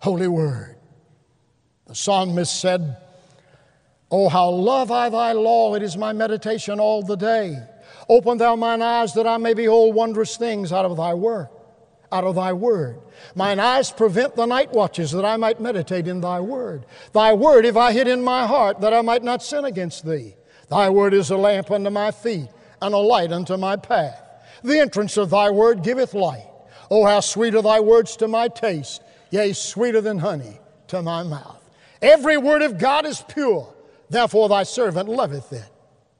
holy word. The psalmist said, "Oh, how love I thy law, it is my meditation all the day. Open thou mine eyes that I may behold wondrous things out of thy word. Mine eyes prevent the night watches, that I might meditate in thy word. Thy word have I hid in my heart, that I might not sin against thee. Thy word is a lamp unto my feet, and a light unto my path. The entrance of thy word giveth light. Oh, how sweet are thy words to my taste, yea, sweeter than honey to my mouth." Every word of God is pure, therefore thy servant loveth it.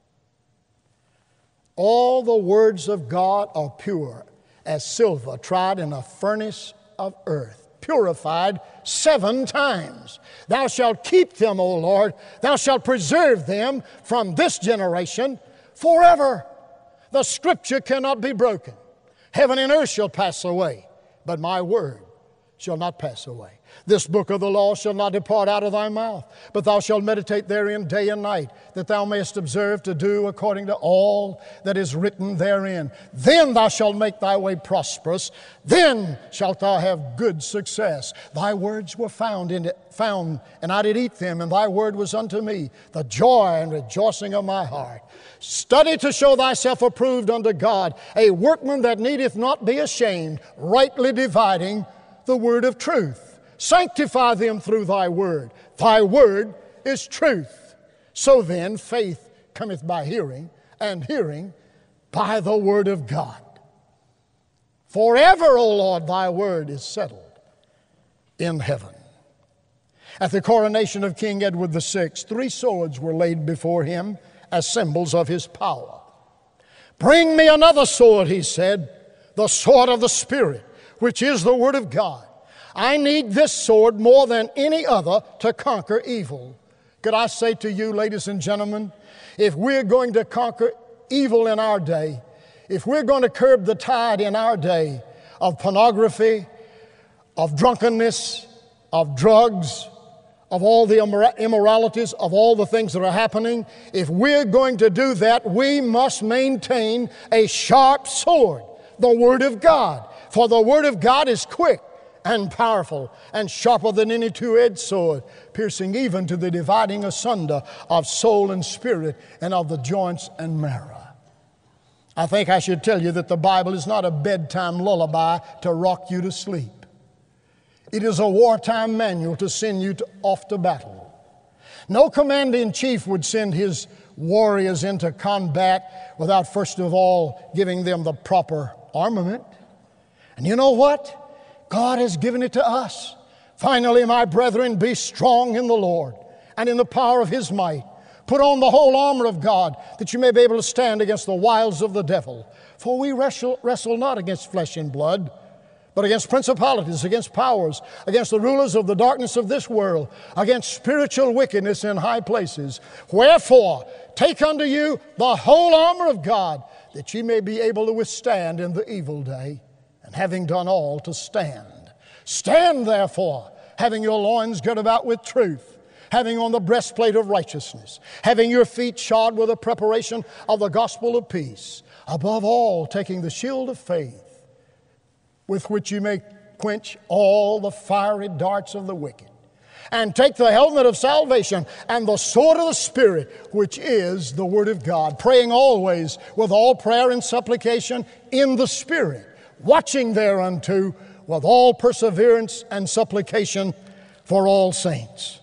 All the words of God are pure as silver tried in a furnace of earth, purified 7 times. Thou shalt keep them, O Lord. Thou shalt preserve them from this generation forever. The scripture cannot be broken. Heaven and earth shall pass away, but my word shall not pass away. This book of the law shall not depart out of thy mouth, but thou shalt meditate therein day and night, that thou mayest observe to do according to all that is written therein. Then thou shalt make thy way prosperous. Then shalt thou have good success. Thy words were found, and I did eat them, and thy word was unto me the joy and rejoicing of my heart. Study to show thyself approved unto God, a workman that needeth not be ashamed, rightly dividing the word of truth. Sanctify them through thy word. Thy word is truth. So then, faith cometh by hearing, and hearing by the word of God. Forever, O Lord, thy word is settled in heaven. At the coronation of King Edward VI, 3 swords were laid before him as symbols of his power. "Bring me another sword," he said, "the sword of the Spirit, which is the word of God. I need this sword more than any other to conquer evil." Could I say to you, ladies and gentlemen, if we're going to conquer evil in our day, if we're going to curb the tide in our day of pornography, of drunkenness, of drugs, of all the immoralities, of all the things that are happening, if we're going to do that, we must maintain a sharp sword, the Word of God. For the Word of God is quick and powerful, and sharper than any 2-edged sword, piercing even to the dividing asunder of soul and spirit, and of the joints and marrow. I think I should tell you that the Bible is not a bedtime lullaby to rock you to sleep. It is a wartime manual to send you off to battle. No commander-in-chief would send his warriors into combat without first of all giving them the proper armament. And you know what? God has given it to us. "Finally, my brethren, be strong in the Lord and in the power of His might. Put on the whole armor of God, that you may be able to stand against the wiles of the devil. For we wrestle not against flesh and blood, but against principalities, against powers, against the rulers of the darkness of this world, against spiritual wickedness in high places. Wherefore, take unto you the whole armor of God, that ye may be able to withstand in the evil day, and having done all, to stand. Stand therefore, having your loins girt about with truth, having on the breastplate of righteousness, having your feet shod with the preparation of the gospel of peace. Above all, taking the shield of faith, with which you may quench all the fiery darts of the wicked. And take the helmet of salvation and the sword of the Spirit, which is the word of God, praying always with all prayer and supplication in the Spirit, watching thereunto with all perseverance and supplication for all saints.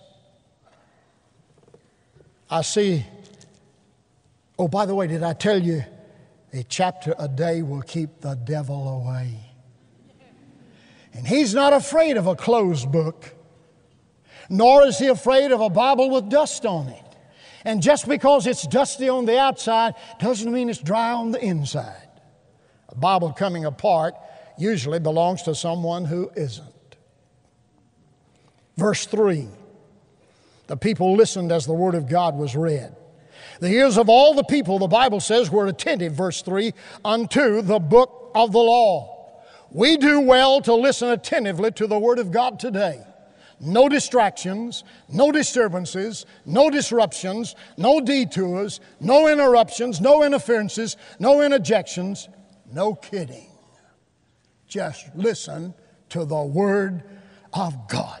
I see, oh, by the way, did I tell you a chapter a day will keep the devil away? And he's not afraid of a closed book, nor is he afraid of a Bible with dust on it. And just because it's dusty on the outside doesn't mean it's dry on the inside. A Bible coming apart usually belongs to someone who isn't. Verse 3, the people listened as the Word of God was read. The ears of all the people, the Bible says, were attentive, verse 3, unto the book of the law. We do well to listen attentively to the Word of God today. No distractions, no disturbances, no disruptions, no detours, no interruptions, no interferences, no interjections, no kidding. Just listen to the Word of God.